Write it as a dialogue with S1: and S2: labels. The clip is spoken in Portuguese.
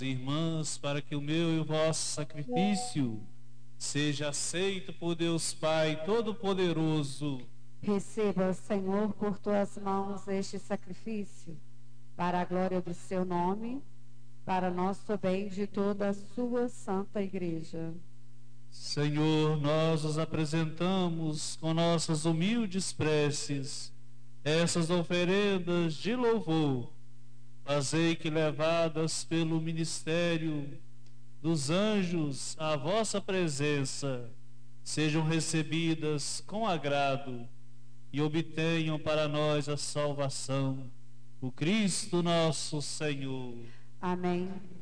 S1: Irmãs, para que o meu e o vosso sacrifício seja aceito por Deus Pai Todo-Poderoso.
S2: Receba, Senhor, por tuas mãos este sacrifício, para a glória do seu nome, para nosso bem de toda a sua santa igreja.
S1: Senhor, nós os apresentamos com nossas humildes preces, essas oferendas de louvor. Fazei que, levadas pelo ministério dos anjos à vossa presença, sejam recebidas com agrado e obtenham para nós a salvação, o Cristo nosso Senhor.
S2: Amém.